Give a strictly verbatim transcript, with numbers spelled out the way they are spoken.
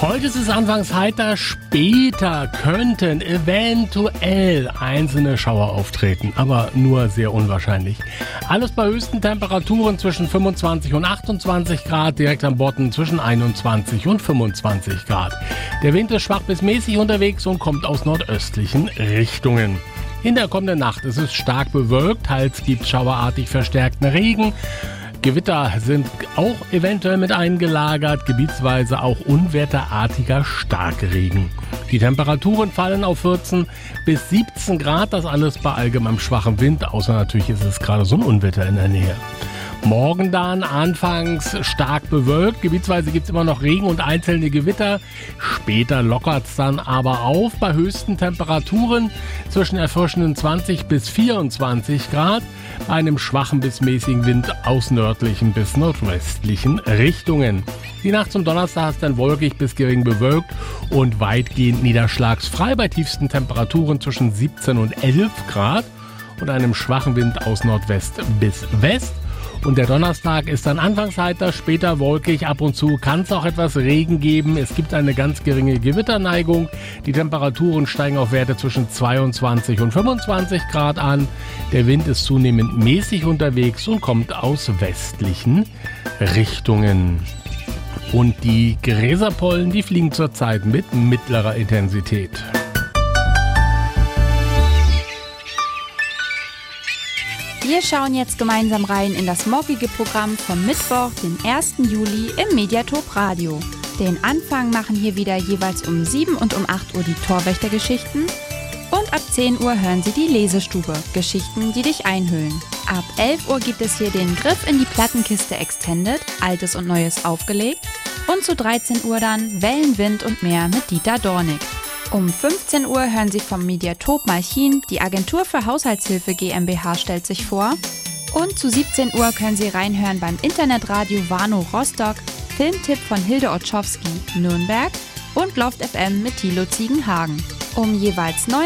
Heute ist es anfangs heiter, später könnten eventuell einzelne Schauer auftreten, aber nur sehr unwahrscheinlich. Alles bei höchsten Temperaturen zwischen fünfundzwanzig und achtundzwanzig Grad, direkt am Bodden zwischen einundzwanzig und fünfundzwanzig Grad. Der Wind ist schwach bis mäßig unterwegs und kommt aus nordöstlichen Richtungen. In der kommenden Nacht ist es stark bewölkt, teils gibt es schauerartig verstärkten Regen. Gewitter sind auch eventuell mit eingelagert, gebietsweise auch unwetterartiger Starkregen. Die Temperaturen fallen auf vierzehn bis siebzehn Grad, das alles bei allgemeinem schwachem Wind, außer natürlich ist es gerade so ein Unwetter in der Nähe. Morgen dann anfangs stark bewölkt, gebietsweise gibt es immer noch Regen und einzelne Gewitter. Später lockert es dann aber auf bei höchsten Temperaturen zwischen erfrischenden zwanzig bis vierundzwanzig Grad, bei einem schwachen bis mäßigen Wind aus nördlichen bis nordwestlichen Richtungen. Die Nacht zum Donnerstag ist dann wolkig bis gering bewölkt und weitgehend niederschlagsfrei bei tiefsten Temperaturen zwischen siebzehn und elf Grad und einem schwachen Wind aus Nordwest bis West. Und der Donnerstag ist dann anfangs heiter, später wolkig, ab und zu kann es auch etwas Regen geben. Es gibt eine ganz geringe Gewitterneigung. Die Temperaturen steigen auf Werte zwischen zweiundzwanzig und fünfundzwanzig Grad an. Der Wind ist zunehmend mäßig unterwegs und kommt aus westlichen Richtungen. Und die Gräserpollen, die fliegen zurzeit mit mittlerer Intensität. Wir schauen jetzt gemeinsam rein in das morgige Programm vom Mittwoch, den ersten Juli im Mediatop Radio. Den Anfang machen hier wieder jeweils um sieben und um acht Uhr die Torwächtergeschichten. Und ab zehn Uhr hören Sie die Lesestube, Geschichten, die dich einhüllen. Ab elf Uhr gibt es hier den Griff in die Plattenkiste Extended, Altes und Neues aufgelegt. Und zu dreizehn Uhr dann Wellen, Wind und Meer mit Dieter Dornig. Um fünfzehn Uhr hören Sie vom Mediatop Malchin, die Agentur für Haushaltshilfe GmbH stellt sich vor. Und zu siebzehn Uhr können Sie reinhören beim Internetradio Warnow Rostock, Filmtipp von Hilde Otschowski, Nürnberg und Loft F M mit Thilo Ziegenhagen. Um jeweils